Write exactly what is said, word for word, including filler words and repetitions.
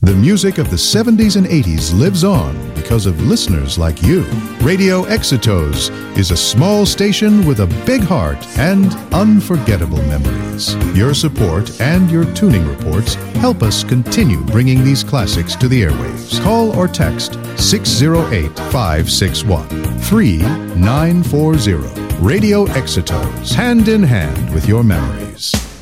The music of the seventies and eighties lives on because of listeners like you. Radio Exitos is a small station with a big heart and unforgettable memories. Your support and your tuning reports help us continue bringing these classics to the airwaves. Call or text six zero eight, five six one, three nine four zero. Radio Exitos, hand in hand with your memories.